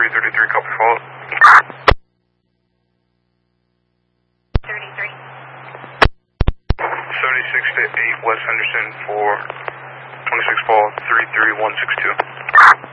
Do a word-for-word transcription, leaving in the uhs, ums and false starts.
three thirty-three, copy follow. thirty-three. seventy-six to eight West Henderson for twenty-six ball three three one six two.